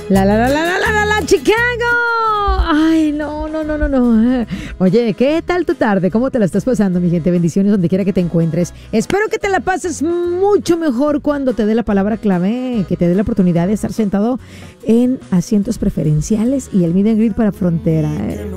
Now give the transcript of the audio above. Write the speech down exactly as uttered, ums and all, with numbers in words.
La, la, la, la, la, la, la, la, Chicago. Ay, no, no, no, no, no. Oye, ¿qué tal tu tarde? ¿Cómo te la estás pasando, mi gente? Bendiciones donde quiera que te encuentres. Espero que te la pases mucho mejor cuando te dé la palabra clave, que te dé la oportunidad de estar sentado en asientos preferenciales y el meet and greet para frontera, ¿eh?